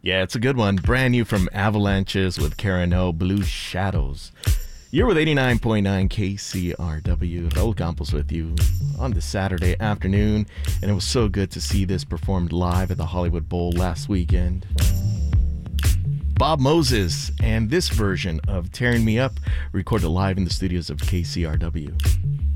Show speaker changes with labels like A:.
A: Yeah, it's a good one. Brand new from Avalanches with Karen O, Blue Shadows. You're with 89.9 KCRW. Raul Campos with you on this Saturday afternoon. And it was so good to see this performed live at the Hollywood Bowl last weekend. Bob Moses and this version of Tearing Me Up recorded live in the studios of KCRW.